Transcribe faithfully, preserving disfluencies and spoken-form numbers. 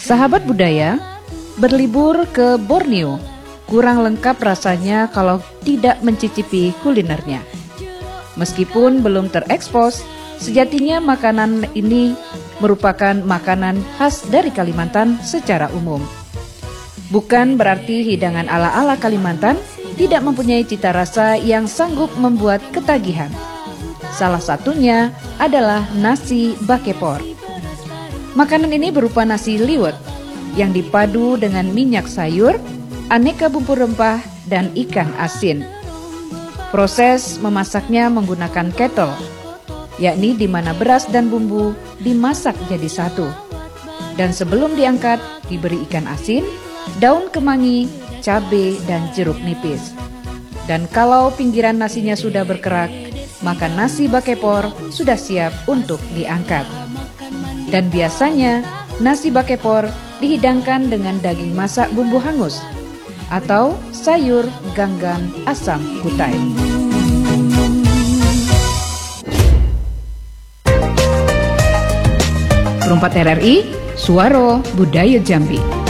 Sahabat budaya, berlibur ke Borneo kurang lengkap rasanya kalau tidak mencicipi kulinernya. Meskipun belum terekspos, sejatinya makanan ini merupakan makanan khas dari Kalimantan secara umum. Bukan berarti hidangan ala-ala Kalimantan tidak mempunyai cita rasa yang sanggup membuat ketagihan. Salah satunya adalah nasi bakepor. Makanan ini berupa nasi liwet yang dipadu dengan minyak sayur, aneka bumbu rempah, dan ikan asin. Proses memasaknya menggunakan kettle, yakni di mana beras dan bumbu dimasak jadi satu. Dan sebelum diangkat, diberi ikan asin, daun kemangi, cabai, dan jeruk nipis. Dan kalau pinggiran nasinya sudah berkerak, maka nasi bakepor sudah siap untuk diangkat. Dan biasanya nasi bakepor dihidangkan dengan daging masak bumbu hangus atau sayur ganggang asam kutai. Perumpat R R I, Suara Budaya Jambi.